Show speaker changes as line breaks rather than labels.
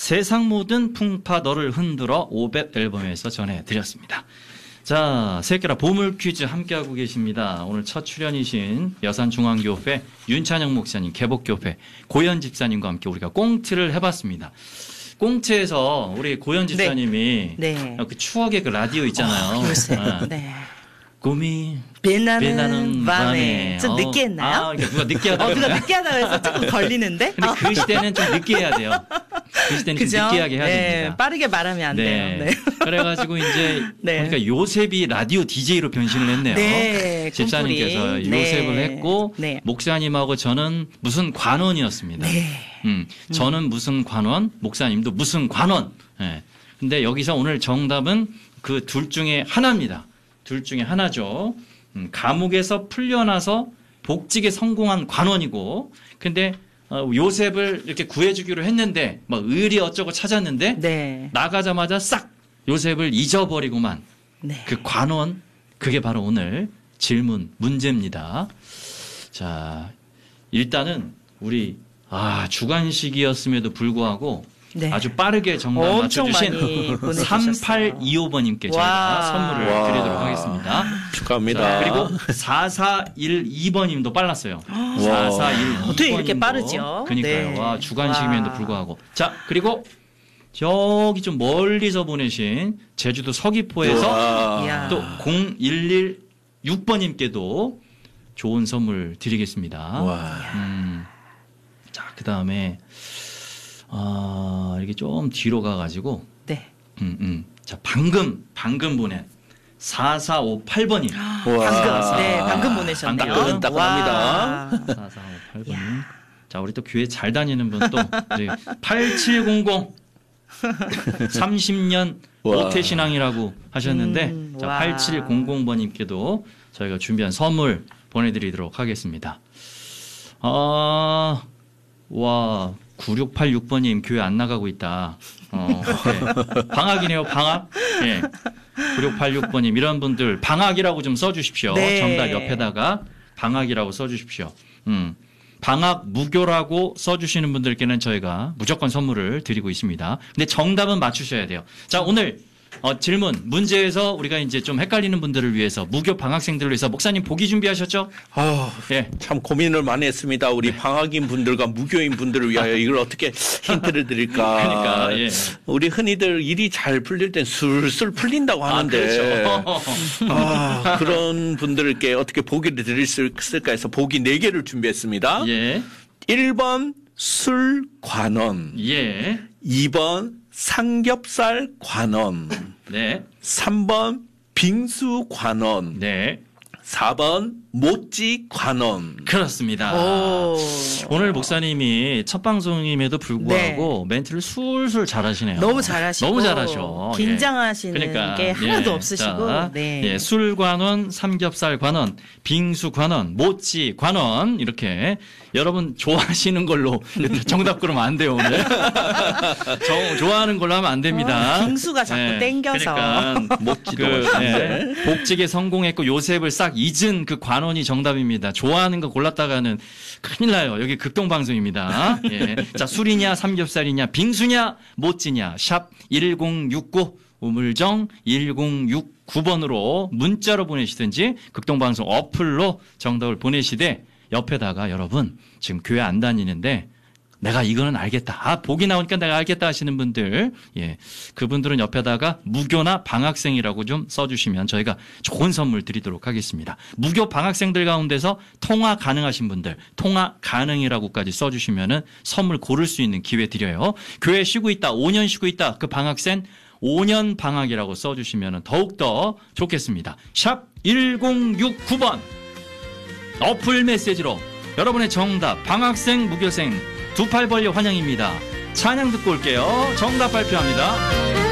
세상 모든 풍파 너를 흔들어 500 앨범에서 전해드렸습니다. 자, 새끼라 보물 퀴즈 함께하고 계십니다. 오늘 첫 출연이신 여산중앙교회 윤찬영 목사님, 개복교회 고현 집사님과 함께 우리가 꽁트를 해봤습니다. 꽁트에서 우리 고현 집사님이
네.
그 추억의 그 라디오 있잖아요.
요새.
아,
네.
꿈이
빛나는 밤에. 좀 늦게 했나요?
그러니까 누가 늦게 하다가
누가 늦게 하다고 해서 조금 걸리는데?
근데 그 시대는 좀 늦게 해야 돼요. 그 시대는
그죠?
좀 느끼하게 해야
네,
됩니다.
빠르게 말하면 안 돼요. 네.
그래가지고 이제
네.
그러니까 요셉이 라디오 DJ로 변신을 했네요.
네,
집사님께서
꿈풀이.
요셉을
네.
했고
네.
목사님하고 저는 무슨 관원이었습니다.
네.
저는 무슨 관원, 목사님도 무슨 관원. 네. 근데 여기서 오늘 정답은 그 둘 중에 하나입니다. 둘 중에 하나죠. 감옥에서 풀려나서 복직에 성공한 관원이고, 근데 요셉을 이렇게 구해주기로 했는데 뭐 의리 어쩌고 찾았는데
네.
나가자마자 싹 요셉을 잊어버리고만
네.
그 관원, 그게 바로 오늘 질문 문제입니다. 자, 일단은 우리 주관식이었음에도 불구하고
네.
아주 빠르게 정답
엄청
맞춰주신
많이 보내주셨어요.
3825번님께 저희가
와.
선물을
와.
드리도록 하겠습니다.
축하합니다.
자, 그리고 4412번님도 빨랐어요. 4412번님도.
어떻게 이렇게 빠르죠?
그러니까요.
네.
와, 주간식임에도
와.
불구하고. 자, 그리고 저기 좀 멀리서 보내신 제주도 서귀포에서
와.
이야.
또 0116번님께도 좋은 선물 드리겠습니다.
와.
자, 그 다음에 이렇게 좀 뒤로 가가지고
네.
자, 방금 보낸 4458번님.
방금 보내셨네요.
따끈따끈합니다.
4458번님. 자, 우리 또 교회 잘 다니는 분 또 8700 30년
와.
모태신앙이라고 하셨는데 자,
와.
8700번님께도 저희가 준비한 선물 보내드리도록 하겠습니다. 와, 9686번님 교회 안 나가고 있다. 네. 방학이네요, 방학. 네. 9686번님 이런 분들 방학이라고 좀 써주십시오.
네.
정답 옆에다가 방학이라고 써주십시오. 방학 무교라고 써주시는 분들께는 저희가 무조건 선물을 드리고 있습니다. 근데 정답은 맞추셔야 돼요. 자, 오늘 질문 문제에서 우리가 이제 좀 헷갈리는 분들을 위해서 무교 방학생들을 위해서 목사님 보기 준비하셨죠? 예.
참 고민을 많이 했습니다. 우리 방학인 분들과 무교인 분들을 위하여 이걸 어떻게 힌트를 드릴까.
그러니까, 예.
우리 흔히들 일이 잘 풀릴 땐 술술 풀린다고 하는데.
그렇죠.
그런 분들께 어떻게 보기를 드릴 수 있을까 해서 보기 4개를 준비했습니다.
예.
1번 술관원.
예.
2번 삼겹살 관원.
네.
3번 빙수 관원.
네.
4번 모찌 관원.
그렇습니다. 오늘 목사님이 첫 방송임에도 불구하고 멘트를 술술 잘하시네요.
너무 잘하시고
너무 잘하셔.
긴장하시는
그러니까,
게 하나도
예.
없으시고
자,
네.
예, 술 관원, 삼겹살 관원, 빙수 관원, 모찌 관원 이렇게 여러분 좋아하시는 걸로 정답 그러면 안 돼요 오늘. 좋아하는 걸로 하면 안 됩니다.
빙수가 자꾸 땡겨서.
그러니까
모찌도 맛있는데.
복직에 성공했고 요셉을 싹 잊은 그 관원이 정답입니다. 좋아하는 거 골랐다가는 큰일 나요. 여기 극동방송입니다. 예. 자, 술이냐 삼겹살이냐 빙수냐 모찌냐 샵 1069 우물정 1069번으로 문자로 보내시든지 극동방송 어플로 정답을 보내시되 옆에다가 여러분 지금 교회 안 다니는데 내가 이거는 알겠다. 보기 나오니까 내가 알겠다 하시는 분들, 예. 그분들은 옆에다가 무교나 방학생이라고 좀 써주시면 저희가 좋은 선물 드리도록 하겠습니다. 무교 방학생들 가운데서 통화 가능하신 분들, 통화 가능이라고까지 써주시면은 선물 고를 수 있는 기회 드려요. 교회 쉬고 있다, 5년 쉬고 있다, 그 방학생 5년 방학이라고 써주시면은 더욱더 좋겠습니다. 샵 1069번 어플 메시지로 여러분의 정답, 방학생, 무교생 두 팔 벌려 환영입니다. 찬양 듣고 올게요. 정답 발표합니다.